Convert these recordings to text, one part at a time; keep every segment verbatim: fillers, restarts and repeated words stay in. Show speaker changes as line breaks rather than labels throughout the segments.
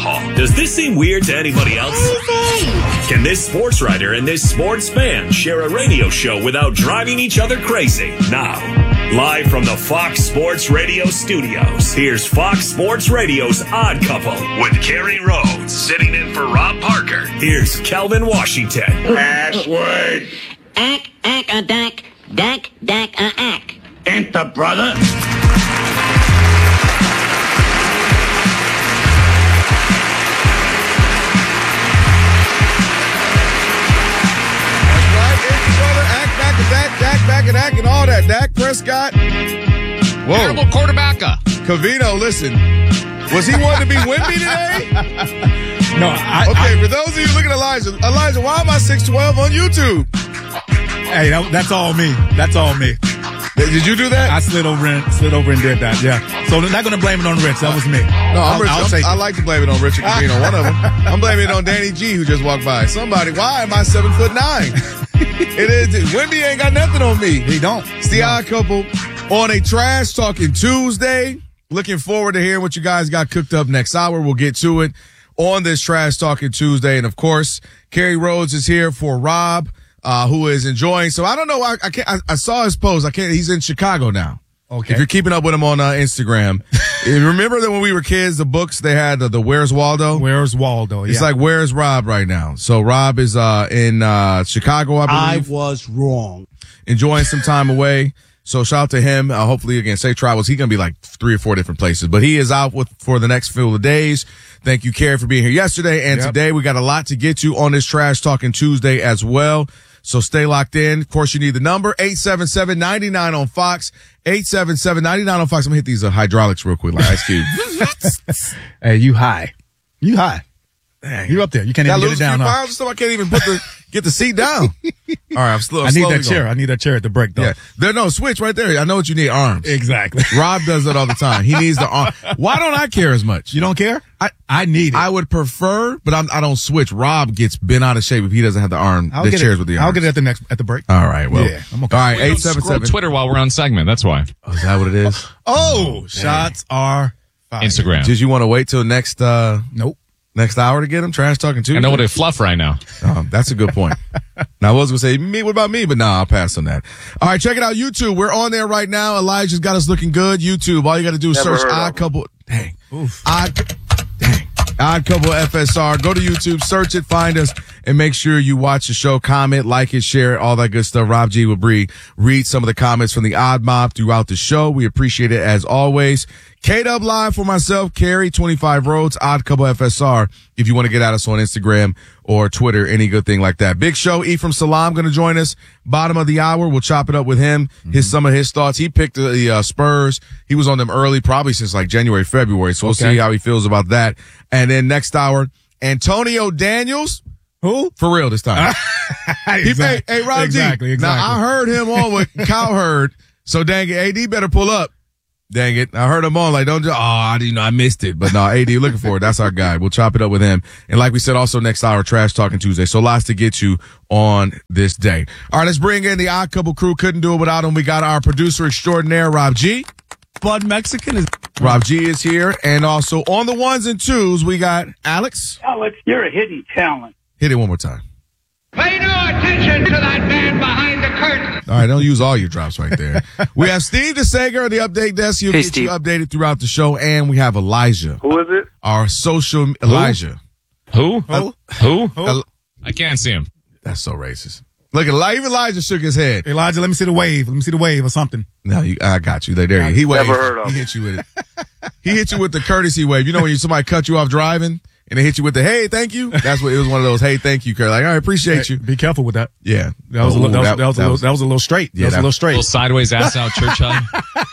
alcohol. Does this seem weird to anybody else? Can this sports writer and this sports fan share a radio show without driving each other crazy? Now, live from the Fox Sports Radio studios, here's Fox Sports Radio's Odd Couple with Kerry Rhodes sitting in for Rob Parker. Here's Calvin Washington.
Ashwood.
Ack, ack, a dack, dack, dack, a ack.
Enter, brother.
Dak, Dak, back and Dak and all that. Dak Prescott. Whoa.
Terrible quarterback.
Covino, listen. Was he wanting to be Wimby today?
No, I.
Okay,
I,
for those of you looking at Elijah, Elijah, why am I six twelve on YouTube?
Hey, that, that's all me. That's all me.
Did you do that?
I slid over and slid over and did that. Yeah. So they're not going to blame it on Rich. That was me.
No, I'm
I'll,
Rich.
I'll
I'm,
take
I
it.
like to blame it on Richard Covino. One of them. I'm blaming it on Danny G, who just walked by. Somebody. Why am I seven foot nine? It is. Wimby ain't got nothing on me.
He don't.
It's the
no.
Odd Couple on a Trash Talking Tuesday. Looking forward to hearing what you guys got cooked up next hour. We'll get to it on this Trash Talking Tuesday. And of course, Kerry Rhodes is here for Rob, uh, who is enjoying. So I don't know. I, I can't, I, I saw his post. I can't, he's in Chicago now.
Okay.
If you're keeping up with him on uh, Instagram, remember that when we were kids, the books they had the, the Where's Waldo?
Where's Waldo? Yeah.
It's like Where's Rob right now. So Rob is uh, in uh, Chicago, I believe.
I was wrong.
Enjoying some time away. So shout out to him. Uh, hopefully, again, safe travels. He's going to be like three or four different places, but he is out with for the next few days. Thank you, Kerry, for being here yesterday. And
yep.
today we got a lot to get to on this Trash Talking Tuesday as well. So stay locked in. Of course, you need the number eight seven seven, nine nine on Fox. eight seven seven, nine nine on Fox. I'm going to hit these uh, hydraulics real quick like Ice Cube.
Hey, you high. You high.
Dang.
You up there. You can't
That
even get
lose
it down.
a few
Huh?
pounds, so I can't even put the get the seat down. All right, I'm slow. I'm
I need
slowly
that chair.
going.
I need that chair at the break, though.
Yeah, there no switch right there. I know what you need. Arms.
Exactly.
Rob does that all the time. He needs the arm. Why don't I care as much?
You don't care?
I
I need it.
I would prefer, but I'm, I don't switch. Rob gets bent out of shape if he doesn't have the arm.
I'll
the
get
chairs
it.
with the arms.
I'll get it at the next at the break.
All right. Well.
Yeah, I'm okay.
All right.
We don't
Eight seven
scroll
seven.
Twitter while we're on segment. That's why.
Oh, is that what it is?
Oh, shots are fired.
Instagram.
Did you want to wait till next uh
Nope.
next hour to get him? Trash talking Tuesday.
I know what I fluff right now.
Oh, that's a good point. Now, I was going to say, me, what about me? But nah, I'll pass on that. All right, check it out. YouTube. We're on there right now. Elijah's got us looking good. YouTube. All you got to do is
Never
search
heard of
Odd
him.
Couple. Dang. Odd, dang. Odd Couple F S R. Go to YouTube, search it, find us, and make sure you watch the show, comment, like it, share it, all that good stuff. Rob G will read, read some of the comments from the Odd Mob throughout the show. We appreciate it as always. K-Dub Live for myself, Kerry, twenty-five Roads, Odd Couple F S R. If you want to get at us on Instagram or Twitter, any good thing like that. Big Show, Ephraim Salam going to join us. Bottom of the hour, we'll chop it up with him. Mm-hmm. His some of his thoughts. He picked the uh, Spurs. He was on them early, probably since like January, February. So we'll
Okay.
see how he feels about that. And then next hour, Antonio Daniels.
Who?
For real this time. He,
exactly.
hey, hey, Rob
exactly,
G.
exactly.
Now, I heard him on what Kyle heard. So dang it, A D better pull up. Dang it. I heard him on like, don't just, oh, I didn't know, I missed it. But no, A D, looking for it. That's our guy. We'll chop it up with him. And like we said, also next hour, Trash Talking Tuesday. So lots to get you on this day. All right, let's bring in the Odd Couple crew. Couldn't do it without him. We got our producer extraordinaire, Rob G.
Bud Mexican is.
Rob G is here. And also on the ones and twos, we got Alex.
Alex, you're a hidden talent.
Hit it one more time.
Pay no attention to that man behind the curtain.
All right, don't use all your drops right there. We have Steve DeSager, the update desk. He'll
Hey,
get
Steve.
you updated throughout the show. And we have Elijah,
Who is it?
our social Elijah.
Who?
Who?
Who?
El-
I can't see him.
That's so racist. Look, Eli- even Elijah shook his head.
Elijah, let me see the wave. Let me see the wave or something.
No, you, I got you. There, there. He waved.
Never heard of
He
him.
hit you with it. He hit you with the courtesy wave. You know when you, somebody cut you off driving and they hit you with the hey, thank you. That's what it was. One of those hey, thank you. Like, all right, appreciate you.
Be careful with that.
Yeah,
That was,
Ooh,
a, little, that, was, that, was a
that
little, that was a little straight.
Yeah,
that was
that-
a little
A
straight.
little sideways ass out church hug.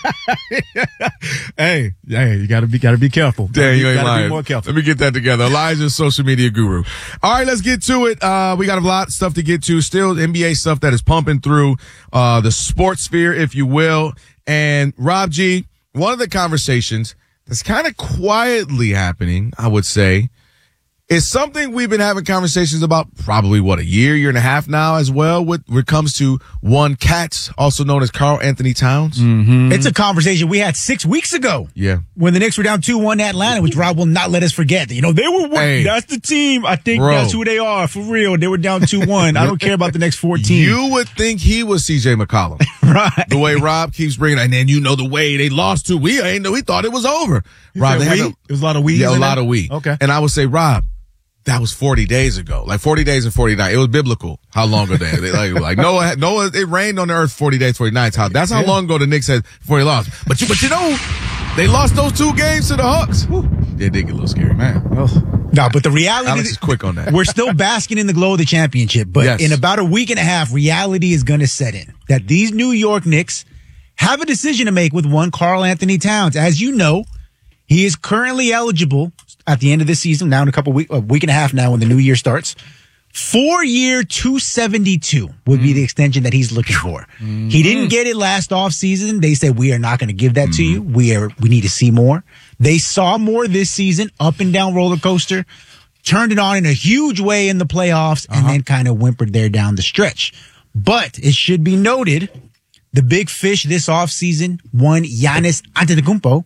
Hey, hey, you gotta be, gotta be careful.
Damn, you ain't
gotta
lying.
be more careful.
Let me get that together. Elijah's social media guru. All right, let's get to it. Uh, we got a lot of stuff to get to. Still N B A stuff that is pumping through, uh, the sports sphere, if you will. And Rob G, one of the conversations that's kind of quietly happening, I would say, It's something we've been having conversations about probably, what, a year, year and a half now as well with, when it comes to one Katz, also known as Karl Anthony Towns.
Mm-hmm.
It's a conversation we had six weeks ago.
Yeah.
When the Knicks were down two one at Atlanta, which Rob will not let us forget. You know, they were one.
Hey,
that's the team. I think
bro.
that's who they are, for real. They were down two one. I don't care about the next fourteen.
You would think he was C J McCollum.
Right.
The way Rob keeps bringing it. And then you know the way they lost to. We ain't know. We thought it was over. Rob,
said
they had
we?
a,
It was a lot of we.
Yeah, a
in
lot
there?
of we.
Okay.
And I would say, Rob, that was forty days ago. Like forty days and forty nights. It was biblical. How long ago they, like, like Noah, had, Noah, it rained on the earth forty days, forty nights. How, that's how
Yeah.
long ago the Knicks had before they lost. But you, but you know, they lost those two games to the Hawks. Whew. They did get a little scary.
Man. Well,
No, but the reality
Alex is quick on that.
We're still basking in the glow of the championship, but
Yes.
in about a week and a half, reality is going to set in. That these New York Knicks have a decision to make with one Karl Anthony Towns. As you know, he is currently eligible at the end of this season, now in a couple week, a week and a half now when the new year starts. Four-year two seventy-two would be the extension that he's looking for. Mm-hmm. He didn't get it last offseason. They said, we are not going to give that mm-hmm. to you. We are, we need to see more. They saw more this season, up and down roller coaster, turned it on in a huge way in the playoffs, uh-huh. and then kind of whimpered there down the stretch. But it should be noted, the big fish this offseason, one Giannis Antetokounmpo.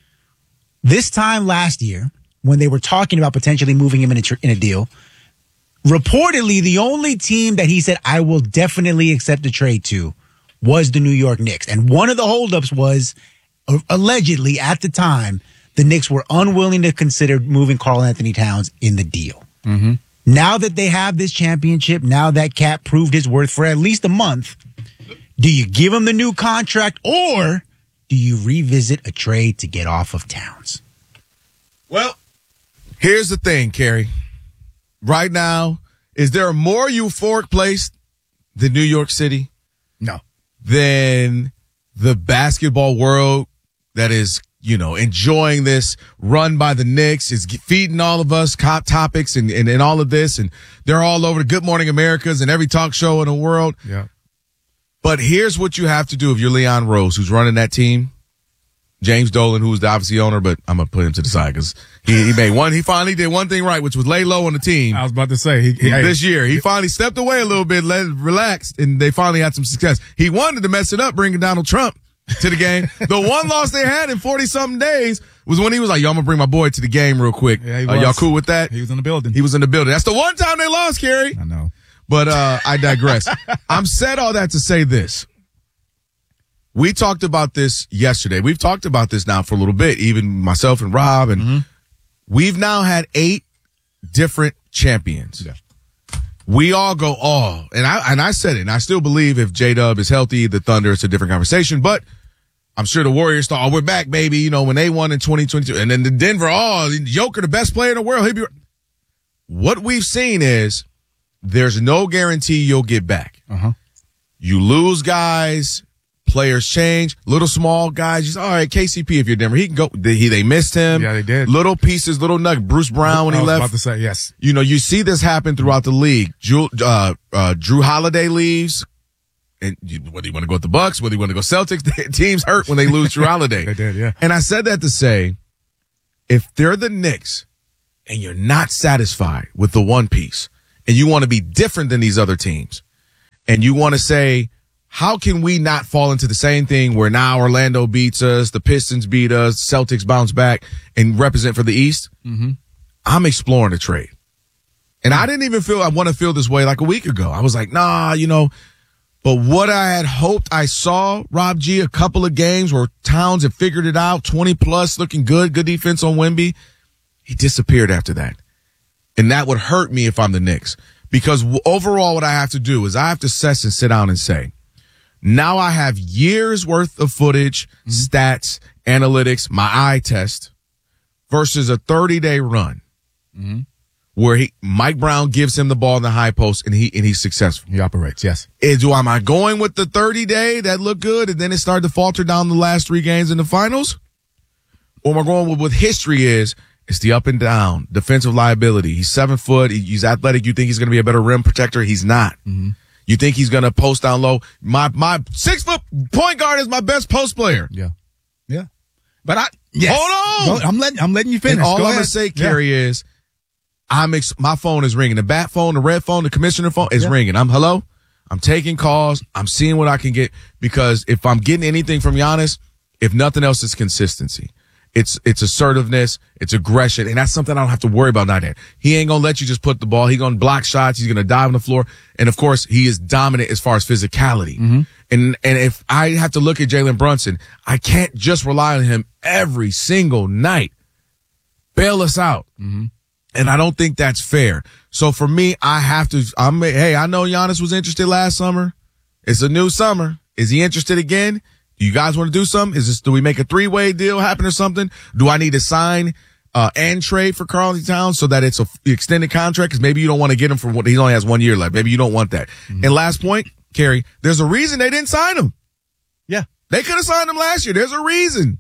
This time last year, when they were talking about potentially moving him in a, tr- in a deal, reportedly the only team that he said, I will definitely accept a trade to was the New York Knicks. And one of the holdups was, uh, allegedly at the time, the Knicks were unwilling to consider moving Karl Anthony Towns in the deal. Mm-hmm. Now that they have this championship, now that Cat proved his worth for at least a month, do you give him the new contract or do you revisit a trade to get off of Towns?
Well, here's the thing, Kerry. Right now, is there a more euphoric place than New York City?
No.
Than the basketball world that is, you know, enjoying this run by the Knicks, is feeding all of us hot topics and, and, and all of this. And they're all over the Good Morning Americas and every talk show in the world.
Yeah.
But here's what you have to do if you're Leon Rose, who's running that team. James Dolan, who's the obviously owner, but I'm going to put him to the side because he, he made one, he finally did one thing right, which was lay low on the team.
I was about to say, he, he
this year, he finally stepped away a little bit, let relaxed, and they finally had some success. He wanted to mess it up, bringing Donald Trump to the game. The one loss they had in forty something days was when he was like, yo, I'm going to bring my boy to the game real quick.
Yeah, he
uh,
was.
y'all cool with that?
He was in the building.
He was in the building. That's the one time they lost, Kerry.
I know.
But, uh, I digress. I'm said all that to say this. We talked about this yesterday. We've talked about this now for a little bit, even myself and Rob, and mm-hmm. we've now had eight different champions. Yeah. We all go, oh, and I and I said it, and I still believe if J-Dub is healthy, the Thunder, it's a different conversation. But I'm sure the Warriors thought, oh, we're back, baby, you know, when they won in twenty twenty-two. And then the Denver, oh, Joker, the best player in the world. He'll be. What we've seen is there's no guarantee you'll get back.
Uh-huh.
You lose guys. Players change. Little small guys. Just, all right, K C P, if you're Denver, he can go. They, he, they missed him.
Yeah, they did.
Little pieces, little nugget. Bruce Brown when
I
he
was
left.
about to say, yes.
You know, you see this happen throughout the league. Drew, uh, uh, Drew Holiday leaves. And you, whether you want to go with the Bucks, whether you want to go Celtics, teams hurt when they lose Drew Holiday.
They did, yeah.
And I said that to say, if they're the Knicks and you're not satisfied with the one piece and you want to be different than these other teams and you want to say, how can we not fall into the same thing where now Orlando beats us, the Pistons beat us, Celtics bounce back and represent for the East? Mm-hmm. I'm exploring a trade. And I didn't even feel I want to feel this way like a week ago. I was like, nah, you know, but what I had hoped I saw, Rob G, a couple of games where Towns had figured it out, twenty plus, looking good, good defense on Wemby. He disappeared after that. And that would hurt me if I'm the Knicks. Because overall what I have to do is I have to assess and sit down and say, now I have years worth of footage, mm-hmm. stats, analytics, my eye test versus a thirty day run mm-hmm. where he, Mike Brown gives him the ball in the high post and he, and he's successful.
He operates. Yes.
Is, do, am I going with the thirty day that looked good and then it started to falter down the last three games in the finals? Or am I going with what history is? It's the up and down defensive liability. He's seven foot. He, he's athletic. You think he's going to be a better rim protector? He's not. Mm-hmm. You think he's going to post down low? My my six foot point guard is my best post player.
Yeah, yeah. But I yes.
hold on.
Go, I'm letting I'm letting you finish.
And all
Go
I'm
ahead.
going to say, Kerry, yeah. is I'm ex- my phone is ringing. The bat phone, the red phone, the commissioner phone is
Yeah.
ringing. I'm hello. I'm taking calls. I'm seeing what I can get because if I'm getting anything from Giannis, if nothing else, it's consistency. It's it's assertiveness, it's aggression, and that's something I don't have to worry about. Not that he ain't gonna let you just put the ball. He's gonna block shots. He's gonna dive on the floor, and of course, he is dominant as far as physicality. Mm-hmm. And and if I have to look at Jalen Brunson, I can't just rely on him every single night. Bail us out. Mm-hmm. And I don't think that's fair. So for me, I have to, I'm, hey, I know Giannis was interested last summer. It's a new summer. Is he interested again? Do you guys want to do something? Is this, do we make a three-way deal happen or something? Do I need to sign, uh, and trade for Karl-Anthony Towns so that it's a f- extended contract? Cause maybe you don't want to get him for what he only has one year left. Maybe you don't want that. Mm-hmm. And last point, Kerry, there's a reason they didn't sign him.
Yeah.
They could have signed him last year. There's a reason.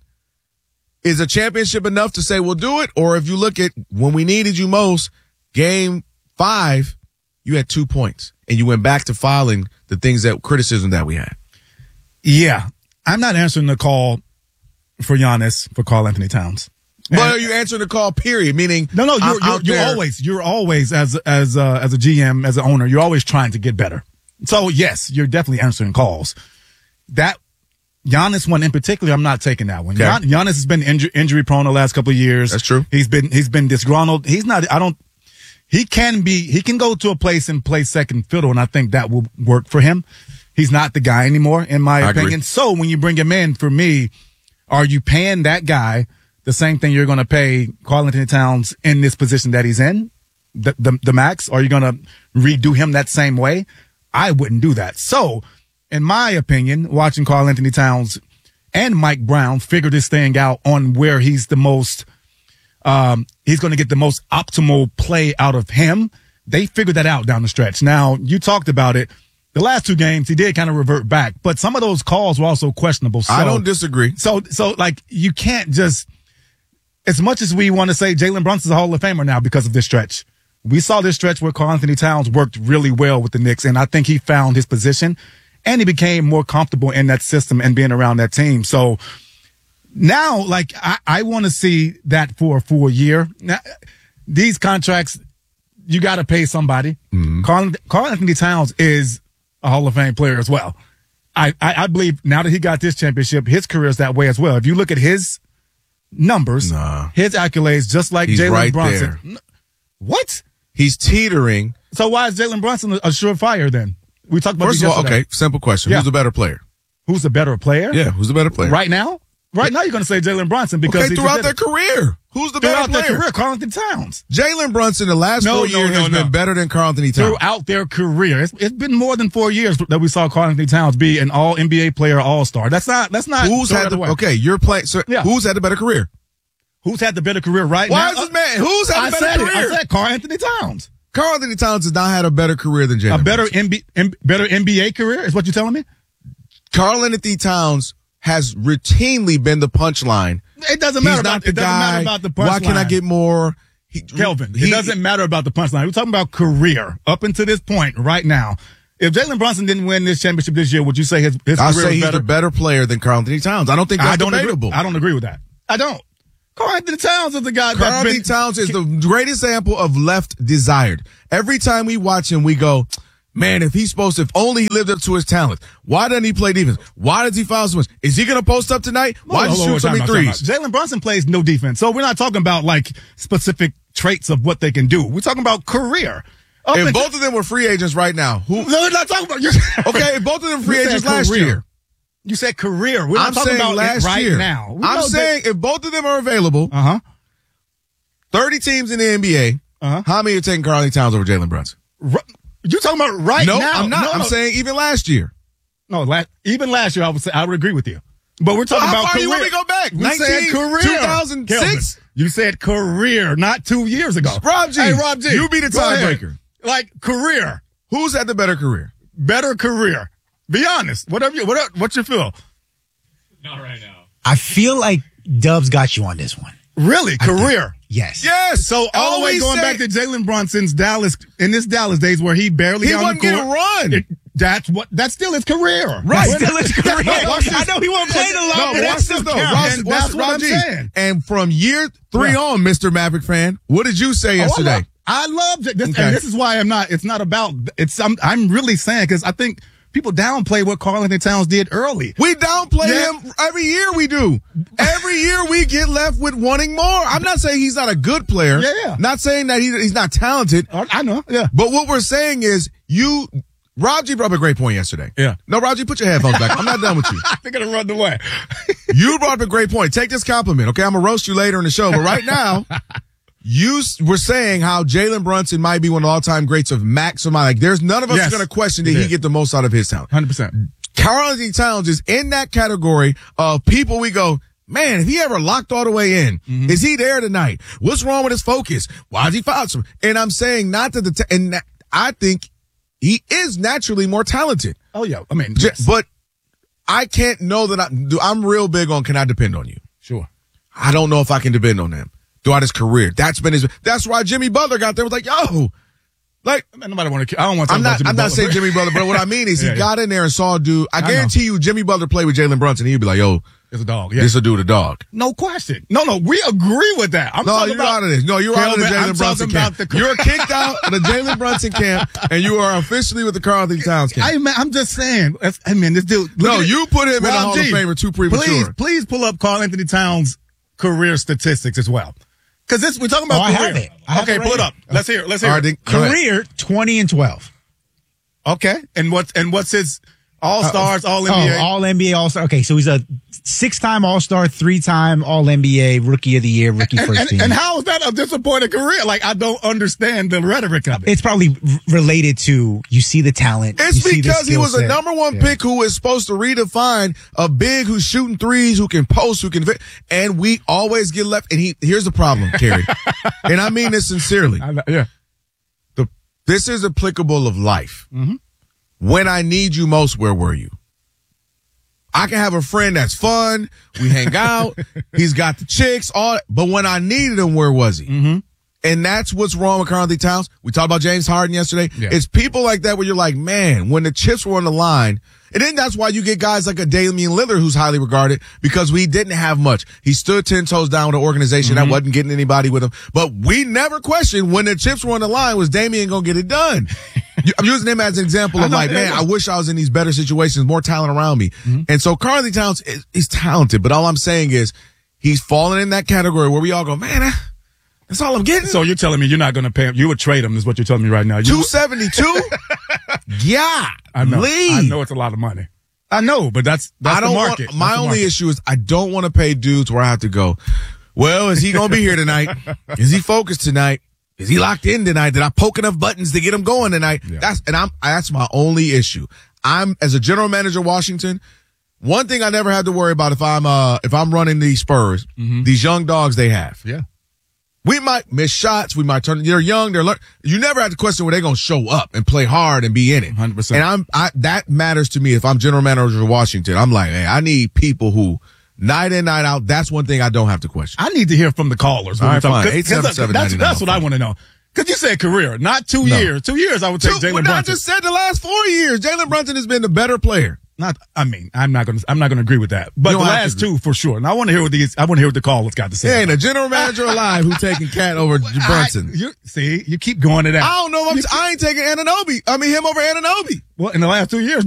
Is a championship enough to say we'll do it? Or if you look at when we needed you most, game five, you had two points and you went back to filing the things that criticism that we had.
Yeah. I'm not answering the call for Giannis for Karl-Anthony Towns.
But are you answering the call, period? Meaning,
No, no, you're,
I'm
you're,
out
you're
there-
always, you're always as, as, uh, as a G M, as an owner, you're always trying to get better. So yes, you're definitely answering calls. That Giannis one in particular, I'm not taking that one.
Okay.
Gian- Giannis has been injury, injury prone the last couple of years.
That's true.
He's been, he's been disgruntled. He's not, I don't, he can be, he can go to a place and play second fiddle, and I think that will work for him. He's not the guy anymore, in my
I
opinion.
agree.
So when you bring him in, for me, are you paying that guy the same thing you're going to pay Karl-Anthony Towns in this position that he's in, the, the, the max? Are you going to redo him that same way? I wouldn't do that. So, in my opinion, watching Karl-Anthony Towns and Mike Brown figure this thing out on where he's the most, um, he's going to get the most optimal play out of him. They figured that out down the stretch. Now, you talked about it. The last two games, he did kind of revert back, but some of those calls were also questionable. So,
I don't disagree.
So, so like, you can't just, as much as we want to say Jalen Brunson's a Hall of Famer now because of this stretch, we saw this stretch where Karl-Anthony Towns worked really well with the Knicks, and I think he found his position, and he became more comfortable in that system and being around that team. So now, like, I, I want to see that for a full year. Now, these contracts, you got to pay somebody. Mm-hmm. Karl, Karl-Anthony Towns is a Hall of Fame player as well. I, I, I believe now that he got this championship, his career is that way as well. If you look at his numbers,
Nah.
his accolades, just like
He's
Jalen
right
Brunson.
there.
N- What?
He's teetering.
So why is Jalen Brunson a, a surefire then? We talked about
First
this
of all,
yesterday.
okay, simple question.
Yeah.
Who's the better player?
Who's the better player?
Yeah, who's the better player?
Right now? Right now you're going to say Jalen Brunson because
Okay,
he
throughout
did
their
it.
career. Who's the
Throughout
better
their
player?
career, Karl-Anthony Towns.
Jalen Brunson, the last
No,
four
no,
years,
no,
has
no.
been better than Karl-Anthony Towns.
Throughout their career. It's, it's been more than four years that we saw Karl-Anthony Towns be an all N B A player, all-star. That's not, that's not.
Who's
throw
had
that
the,
away.
okay, you're playing, so
Yeah.
who's had the better career?
Who's had the better career right
Why
now?
is this man, who's had
I
the better
said it.
career?
I said Karl-Anthony Towns.
Karl-Anthony Towns has not had a better career than Jalen
A better
Brunson.
N B A, M- better N B A career is what you're telling me?
Karl-Anthony Towns has routinely been the punchline.
It doesn't
He's
matter
not
about
the
it. Doesn't
guy.
matter about the
Why can I
punchline.
get more? He,
Kelvin,
he-
it doesn't matter about the punchline. We're talking about career up until this point right now. If Jalen Brunson didn't win this championship this year, would you say his, his
I'll
career
say
was
he's
better?
a better player than Karl-Anthony Towns. I don't think that's
I don't
debatable.
agree. I don't agree with that. I don't. Karl-Anthony Towns is the guy that's
Karl-Anthony
been.
Towns is the great example of left desired. Every time we watch him, we go, man, if he's supposed to, if only he lived up to his talent. Why doesn't he play defense? Why does he foul so much? Is he going to post up tonight? Why does he shoot so many threes?
Jalen Brunson plays no defense, so we're not talking about like specific traits of what they can do. We're talking about career. Up
If
until-
both of them were free agents right now, who?
no, we're not talking about.
Okay, if both of them free
You said
agents last
career.
year.
You said career. We're not
I'm
talking
saying
about
last
it right
year.
now. We
I'm
know
saying if both of them are available,
Uh huh.
thirty teams in the N B A,
Uh-huh.
how many are taking Karl-Anthony Towns over Jalen Brunson?
You talking about right
no,
now?
I'm not.
No,
I'm
no.
saying even last year.
No, la- even last year, I would say I would agree with you. But we're talking
How
about
far do
career.
you want me to go back?
We
nineteen,
said career.
two thousand six?
Kelvin, you said career, not two years ago.
Rob G.
Hey, Rob G.
You be the
Go ahead.
tiebreaker.
Like career,
Who's had the better career?
better career. Be honest. Whatever. You, whatever. What's your feel?
Not right now.
I feel like Dubs got you on this one.
Really, career.
Yes.
Yes.
So all the way
Always
going
say-
back to Jalen Brunson's Dallas in this Dallas days where he barely
He
on
wasn't
the court.
getting run.
It- that's what. That's still his career.
Right.
We're
Still
not-
his career.
No, watch this.
I know he won't play the long,
No,
but
watch
that's
this
still
though.
count.
Ross,
And
watch
that's
this,
what
Rob
I'm
G.
saying.
And from year three
Yeah.
on, Mister Maverick fan, what did you say
Oh, I'm
yesterday?
not- I love this,
Okay.
and this is why I'm not. It's not about. It's. I'm. I'm really saying because I think people downplay what Karl Anthony Towns did early.
We downplay
Yeah.
him every year. We do. Every year we get left with wanting more. I'm not saying he's not a good player.
Yeah.
Not saying that he, he's not talented.
I, I know. Yeah.
But what we're saying is you. Rob G brought up a great point yesterday.
Yeah.
No, Rob G, put your headphones back. I'm not done with you.
They're gonna run away.
You brought up a great point. Take this compliment, okay? I'm gonna roast you later in the show, but right now, you s- were saying how Jalen Brunson might be one of the all-time greats of maximum. Like, there's none of us
Yes.
going to question did
He
he
did.
get the most out of his talent.
Hundred percent.
Karl Anthony Towns is in that category of people we go, man, if he ever locked all the way in,
Mm-hmm.
is he there tonight? What's wrong with his focus? Why is he fouled some? And I'm saying not that the, ta- and that- I think he is naturally more talented.
Oh yeah. I mean,
J-
yes.
But I can't know that I, do, I'm real big on can I depend on you?
Sure.
I don't know if I can depend on him throughout his career. That's been his, that's why Jimmy Butler got there was like, yo, like,
Man, nobody want to. I don't want to. Talk
I'm
about
not,
Jimmy
I'm not
Butler.
saying Jimmy Butler, but what I mean is he
Yeah, yeah.
got in there and saw a dude. I
I
guarantee you Jimmy Butler played with Jalen Brunson. He'd be like, yo,
It's a dog. Yeah.
this will do the dog.
No question. No, no, we agree with that. I'm
No,
talking
you're
about
out of this. No, you're out of the
Kelvin, I'm
Jalen Brunson
talking
camp.
about the-
You're kicked out of the Jalen Brunson camp, and you are officially with the Karl Anthony Towns camp.
I, man, I'm just saying. that's- I mean, this dude. look
No,
at-
you put him in the
Rob
Hall of
G,
Fame too premature.
Please, please pull up Karl Anthony Towns' career statistics as well. Because this we're talking about
Oh, I
career.
have it. I have
okay,
it right
pull it
here.
up. Let's hear it. Let's hear
All
it.
right, then, go ahead.
Career twenty and twelve.
Okay, and what's and what's his All Stars, All N B A?
Oh, All N B A All Star. Okay, so he's a six-time All Star, three-time All N B A, Rookie of the Year, Rookie
and,
First
and,
Team.
and how is that a disappointing career? Like I don't understand the rhetoric of it.
It's probably r- related to you see the talent.
It's
you see the
because he
skill
was a
set.
number one
Yeah.
pick who is supposed to redefine a big who's shooting threes, who can post, who can, vi- and we always get left. And he, here's the problem, Kerry, and I mean this sincerely.
I, yeah,
The, this is applicable of life.
Mm-hmm.
When I need you most, where were you? I can have a friend that's fun. We hang out. He's got the chicks, all. But when I needed him, where was he?
Mm-hmm.
And that's what's wrong with Karl Anthony Towns. We talked about James Harden yesterday.
Yeah.
It's people like that where you're like, man, when the chips were on the line, and then that's why you get guys like a Damian Lillard who's highly regarded because we didn't have much. He stood ten toes down with an organization
Mm-hmm.
that wasn't getting anybody with him. But we never questioned when the chips were on the line, was Damian going to get it done? I'm using him as an example
I
of
know,
like,
yeah,
man,
yeah.
I wish I was in these better situations, more talent around me. And so Karl Anthony Towns is he's talented, but all I'm saying is he's fallen in that category where we all go, man, I, that's all I'm getting.
So you're telling me you're not going to pay him? You would trade him? Is what you're telling me right now? You,
two seventy-two? Yeah.
I know.
Lee.
I know it's a lot of money. I know, but that's that's
I don't
the market.
want, my
That's the
only
market.
issue is I don't want to pay dudes where I have to go, well, is he going to be here tonight? Is he focused tonight? Is he locked in tonight? Did I poke enough buttons to get him going tonight?
Yeah.
That's, and I'm, that's my only issue. I'm, as a general manager of Washington, one thing I never had to worry about if I'm, uh, if I'm running these Spurs, these young dogs they have.
Yeah.
We might miss shots. We might turn. They're young. They're learn. You never have to question where they're going to show up and play hard and be in it.
one hundred percent.
And I'm I, that matters to me. If I'm general manager of Washington, I'm like, hey, I need people who night in night out. That's one thing I don't have to question.
I need to hear from the callers.
All right,
when we talk-
fine.
'cause-
eight seven
'cause
seven
That's,
nine nine
that's what I want to know. Because you said career, not two
No.
years. Two years, I would take
Two- well,
Jalen
no, I
Brunson.
just said the last four years, Jalen Brunson has been the better player.
Not, I mean, I'm not going to. I'm not going to agree with that. But
You
the
don't have
last
to
two for sure. And I want to hear what these. I want to hear what the callers got to say.
There ain't a general manager alive who taking Cat over Brunson.
I, you, see, you keep going to that.
I don't know. I'm, I ain't taking Anunoby. I mean, him over Anunoby.
Well, in the last two years.